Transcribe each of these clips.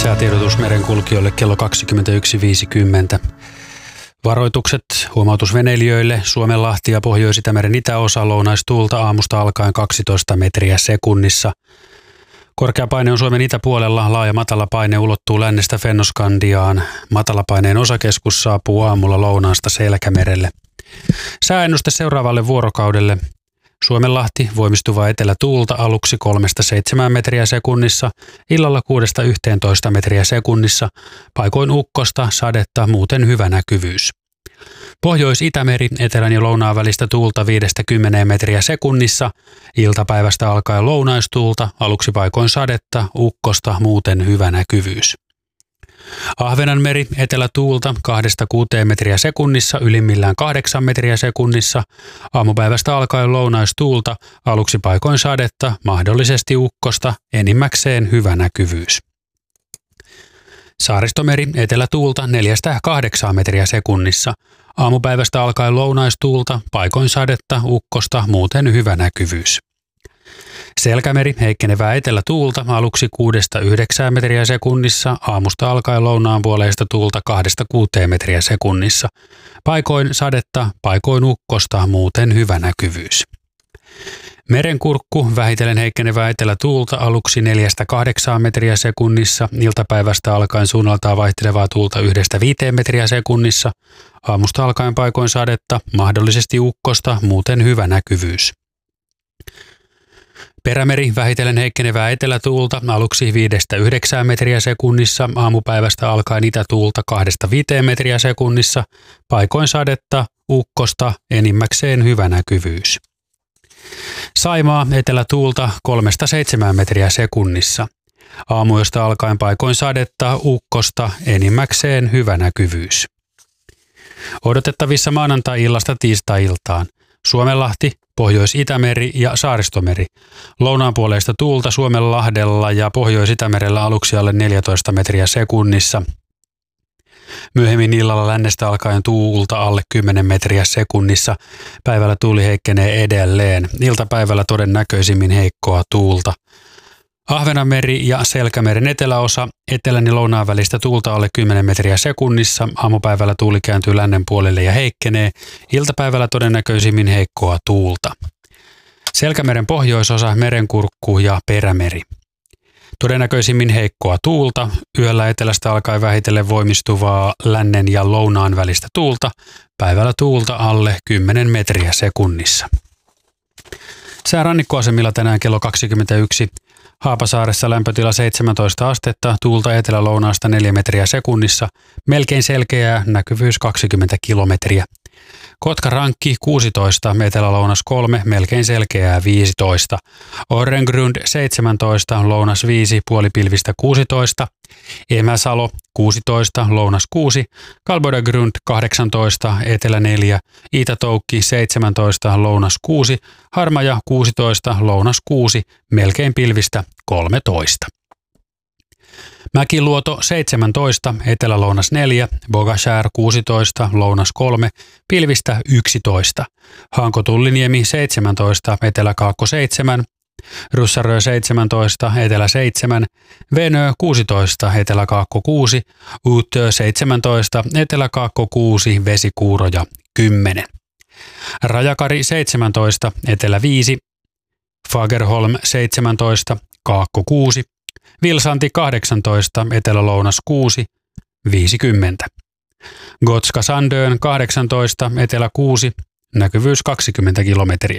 Säätiedotus merenkulkijoille kello 21.50. Varoitukset, huomautus veneilijöille, Suomenlahti ja Pohjois-Itämeren itäosa, lounaistuulta aamusta alkaen 12 metriä sekunnissa. Korkea paine on Suomen itäpuolella, laaja matalapaine ulottuu lännestä Fennoskandiaan. Matalapaineen osakeskus saapuu aamulla lounaasta Selkämerelle. Sääennuste seuraavalle vuorokaudelle. Suomenlahti voimistuva etelätuulta aluksi 3-7 metriä sekunnissa, illalla 6-11 metriä sekunnissa, paikoin ukkosta, sadetta, muuten hyvä näkyvyys. Pohjois-Itämeri etelän ja lounaan välistä tuulta 5-10 metriä sekunnissa, iltapäivästä alkaen lounaistuulta, aluksi paikoin sadetta, ukkosta, muuten hyvä näkyvyys. Ahvenanmeri etelätuulta 2-6 metriä sekunnissa, ylimmillään 8 metriä sekunnissa, aamupäivästä alkaen lounaistuulta, aluksi paikoin sadetta, mahdollisesti ukkosta, enimmäkseen hyvä näkyvyys. Saaristomeri etelätuulta 4-8 metriä sekunnissa, aamupäivästä alkaen lounaistuulta, paikoin sadetta, ukkosta, muuten hyvä näkyvyys. Selkämeri heikkenevää etelätuulta aluksi 6-9 metriä sekunnissa, aamusta alkaen lounaan puoleista tuulta 2-6 metriä sekunnissa. Paikoin sadetta, paikoin ukkosta, muuten hyvä näkyvyys. Merenkurkku vähitellen heikkenevää etelätuulta aluksi 4-8 metriä sekunnissa, iltapäivästä alkaen suunnaltaan vaihtelevaa tuulta 1-5 metriä sekunnissa, aamusta alkaen paikoin sadetta, mahdollisesti ukkosta, muuten hyvä näkyvyys. Perämeri vähitellen heikkenevää etelätuulta aluksi 5-9 metriä sekunnissa, aamupäivästä alkaen itätuulta 2-5 metriä sekunnissa, paikoin sadetta, ukkosta, enimmäkseen hyvä näkyvyys. Saimaa etelätuulta 3-7 metriä sekunnissa, aamuyöstä alkaen paikoin sadetta, ukkosta, enimmäkseen hyvä näkyvyys. Odotettavissa maanantai-illasta tiistai-iltaan. Suomenlahti, Pohjois-Itämeri ja Saaristomeri. Lounaanpuoleista tuulta Suomenlahdella ja Pohjois-Itämerellä aluksi alle 14 metriä sekunnissa. Myöhemmin illalla lännestä alkaen tuulta alle 10 metriä sekunnissa. Päivällä tuuli heikkenee edelleen. Iltapäivällä todennäköisimmin heikkoa tuulta. Ahvenanmeri ja Selkämeren eteläosa, etelän ja lounaan välistä tuulta alle 10 metriä sekunnissa, aamupäivällä tuuli kääntyy lännen puolelle ja heikkenee, iltapäivällä todennäköisimmin heikkoa tuulta. Selkämeren pohjoisosa, merenkurkku ja perämeri. Todennäköisimmin heikkoa tuulta, yöllä etelästä alkaen vähitellen voimistuvaa lännen ja lounaan välistä tuulta, päivällä tuulta alle 10 metriä sekunnissa. Sää rannikkoasemilla tänään kello 21. Haapasaaressa lämpötila 17 astetta, tuulta etelä-lounaasta 4 metriä sekunnissa, melkein selkeää, näkyvyys 20 kilometriä. Kotkarankki 16, etelä-lounas 3, melkein selkeää 15. Orrengrund 17, lounas 5, puolipilvistä 16. Emäsalo 16, lounas 6. Kalbodagrund 18, etelä 4. Itätoukki 17, lounas 6. Harmaja 16, lounas 6, melkein pilvistä 13. Mäkiluoto 17, etelä-lounas 4, Bogashär 16, lounas 3, pilvistä 11. Hanko-Tulliniemi 17, etelä-kaakko 7, Russarö 17, etelä 7, Venö 16, etelä-kaakko 6, Uutö 17, etelä-kaakko 6, Vesikuuroja 10. Rajakari 17, etelä 5, Fagerholm 17, kaakko 6, Vilsanti 18, etelä-lounas 6, 50. Gotska Sandön 18, etelä 6, näkyvyys 20 kilometriä.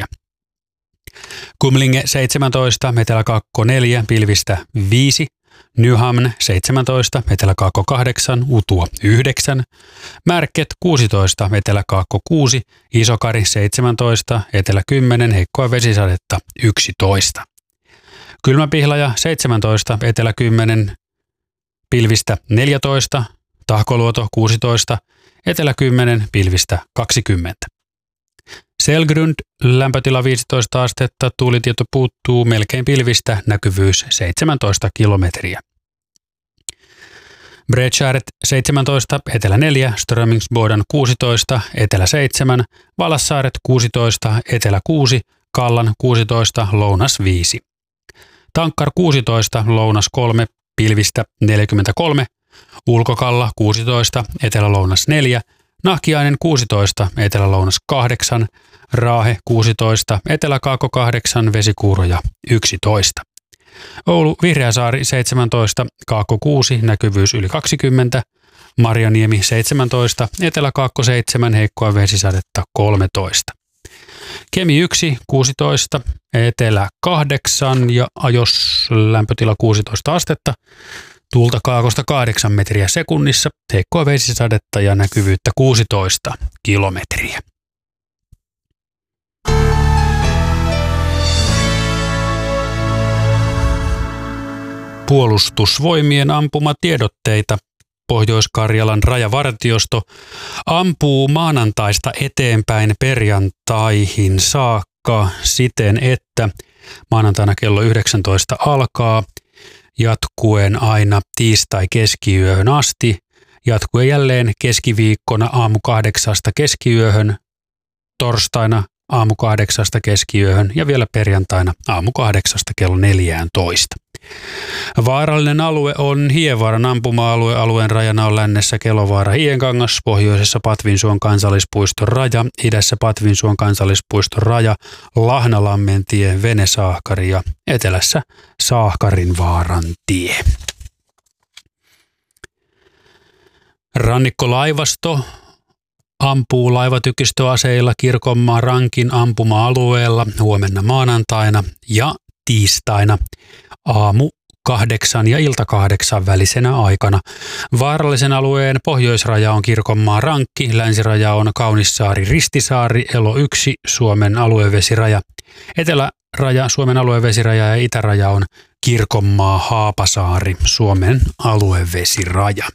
Kumlinge 17, etelä-kaakko 4, pilvistä 5. Nyhamn 17, etelä-kaakko 8, Utua 9. Märket 16, etelä-kaakko 6, Isokari 17, etelä 10, heikkoa vesisadetta 11. Kylmäpihlaja 17, etelä 10, pilvistä 14, Tahkoluoto 16, etelä 10, pilvistä 20. Selgrund, lämpötila 15 astetta, tuulitieto puuttuu, melkein pilvistä, näkyvyys 17 kilometriä. Bredskäret 17, etelä 4, Strömingsboden 16, etelä 7, Valassaaret 16, etelä 6, Kallan 16, lounas 5. Tankkar 16, lounas 3, Pilvistä 43, Ulkokalla 16, Etelä-Lounas 4, Nahkiainen 16, Etelä-Lounas 8, Raahe 16, Etelä-Kaakko 8, Vesikuuroja 11. Oulu Vihreäsaari 17, Kaakko 6, näkyvyys yli 20, Marjaniemi 17, Etelä-Kaakko 7, heikkoa vesisadetta 13. Kemi 1, 16, Etelä 8 ja Ajos lämpötila 16 astetta, tuulta kaakosta 8 metriä sekunnissa, heikkoa vesisadetta ja näkyvyyttä 16 kilometriä. Puolustusvoimien ampumatiedotteita. Pohjois-Karjalan rajavartiosto ampuu maanantaista eteenpäin perjantaihin saakka siten, että maanantaina kello 19 alkaa, jatkuen aina tiistai-keskiyöhön asti, jatkuen jälleen keskiviikkona aamu 8 keskiyöhön, torstaina aamu 8 keskiyöhön ja vielä perjantaina aamu 8 kello 14. Vaarallinen alue on Hievaaran ampuma-alue. Alueen rajana on lännessä Kelovaara-Hienkangas, pohjoisessa Patvinsuon kansallispuiston raja, idässä Patvinsuon kansallispuiston raja, Lahnalammen tie, Venesaahkari ja etelässä Saahkarinvaaran tie. Rannikkolaivasto ampuu laivatykistöaseilla Kirkonmaan Rankin ampuma-alueella huomenna maanantaina ja tiistaina aamu 8 ja ilta 8 välisenä aikana. Vaarallisen alueen pohjoisraja on Kirkonmaan Rankki, länsiraja on Kaunissaari-Ristisaari, Elo 1, Suomen aluevesiraja. Eteläraja, Suomen aluevesiraja ja itäraja on Kirkonmaa-Haapasaari, Suomen aluevesiraja.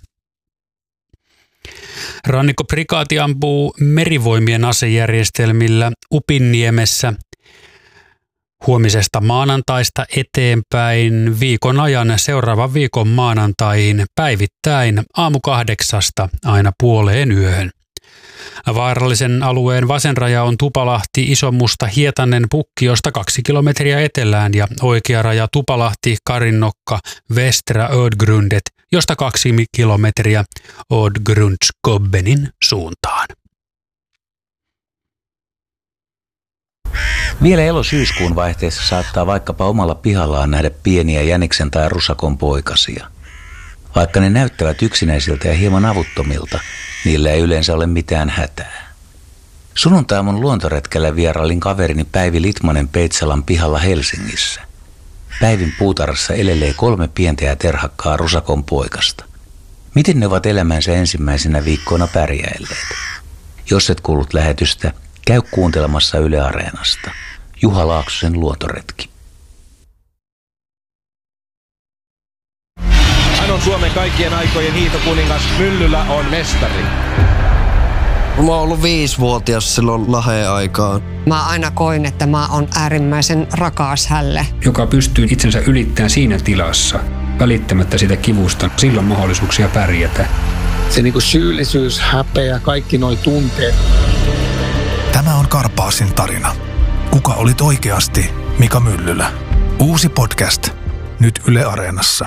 Rannikkoprikaati ampuu merivoimien asejärjestelmillä Upinniemessä huomisesta maanantaista eteenpäin viikon ajan seuraavan viikon maanantaihin päivittäin aamu 8 aina puoleen yöhön. Vaarallisen alueen vasen raja on Tupalahti, Isomusta, Hietanen, Pukkiosta 2 kilometriä etelään ja oikea raja Tupalahti, Karinnokka, Västra Ödgrundet, josta 2 kilometriä Ödgrundskobbenin suuntaan. Vielä elo-syyskuun vaihteessa saattaa vaikkapa omalla pihallaan nähdä pieniä jäniksen tai rusakon poikasia. Vaikka ne näyttävät yksinäisiltä ja hieman avuttomilta, niillä ei yleensä ole mitään hätää. Sunnuntaiaamun luontoretkellä vierailin kaverini Päivi Litmanen Peitsalan pihalla Helsingissä. Päivin puutarhassa elelee 3 pientä ja terhakkaa rusakon poikasta. Miten ne ovat elämänsä ensimmäisenä viikkoina pärjäilleet? Jos et kuullut lähetystä, käy kuuntelemassa Yle Areenasta. Juha Laaksosen luontoretki. Hän on Suomen kaikkien aikojen hiihtokuningas. Myllylä on mestari. Mä oon ollut 5-vuotias silloin Laheen aikaan. Mä aina koin, että mä oon äärimmäisen rakas hälle. Joka pystyy itsensä ylittämään siinä tilassa, välittämättä sitä kivusta. Silloin mahdollisuuksia pärjätä. Se niinku syyllisyys, häpeä, kaikki noi tunteet. Tämä on Karpaasin tarina. Kuka olit oikeasti Mika Myllylä? Uusi podcast. Nyt Yle Areenassa.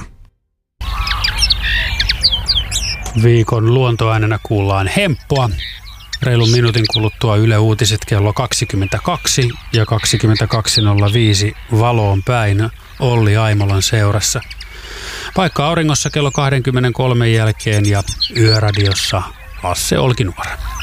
Viikon luontoäänenä kuullaan hemppoa. Reilun minuutin kuluttua Yle Uutiset kello 22 ja 22.05 valoon päin Olli Aimolan seurassa. Paikka auringossa kello 23 jälkeen ja Yöradiossa Lasse Olkinuora.